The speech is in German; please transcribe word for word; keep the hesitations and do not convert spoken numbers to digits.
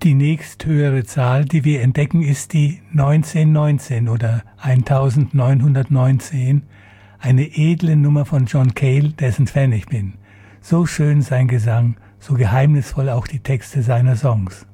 Die nächsthöhere Zahl, die wir entdecken, ist die neunzehnhundertneunzehn oder neunzehnhundertneunzehn, eine edle Nummer von John Cale, dessen Fan ich bin. So schön sein Gesang, so geheimnisvoll auch die Texte seiner Songs.